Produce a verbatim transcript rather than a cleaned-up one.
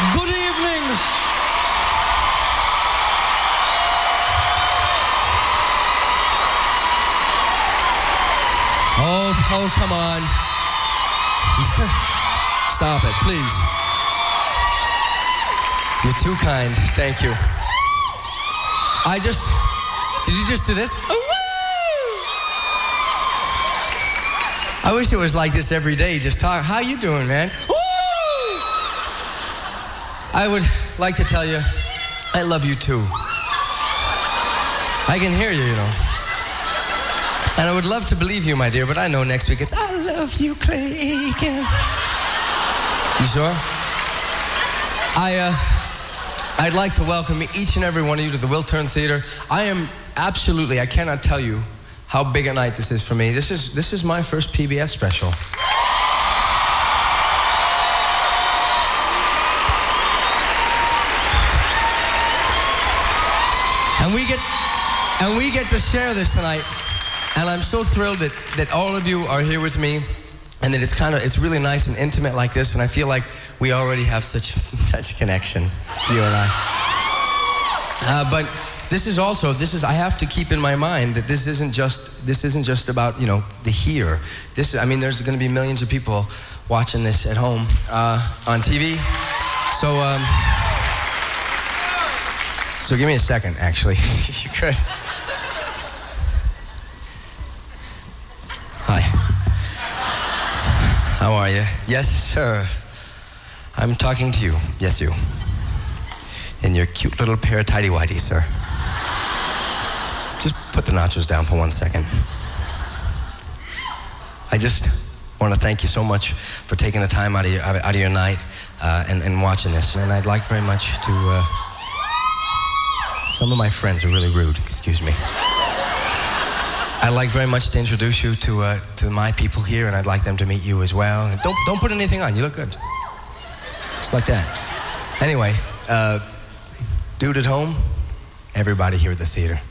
Good evening. Oh, oh, come on. Stop it, please. You're too kind. Thank you. I just, did you just do this? Oh, woo! I wish it was like this every day. Just talk. How you doing, man? Woo! I would like to tell you, I love you too. I can hear you, you know. And I would love to believe you, my dear, but I know next week it's, I love you, Clay Aiken. You sure? I, uh, I'd like to welcome each and every one of you to the Wiltern Theater. I am absolutely, I cannot tell you how big a night this is for me. This is, this is my first P B S special. And we get, and we get to share this tonight. And I'm so thrilled that, that all of you are here with me, and that it's kind of, it's really nice and intimate like this, and I feel like we already have such such connection, you and I. Uh, but this is also, this is, I have to keep in my mind that this isn't just, this isn't just about, you know, the here. This, I mean, there's going to be millions of people watching this at home uh, on T V. So, um, so give me a second, actually, if you could. Hi. How are you? Yes, sir. I'm talking to you. Yes, you. In your cute little pair of tighty-whities, sir. Just put the nachos down for one second. I just want to thank you so much for taking the time out of your, out of your night uh, and, and watching this. And I'd like very much to... Uh, some of my friends are really rude. Excuse me. I'd like very much to introduce you to uh, to my people here, and I'd like them to meet you as well. And don't don't put anything on. You look good, just like that. Anyway, uh, dude at home, everybody here at the theater.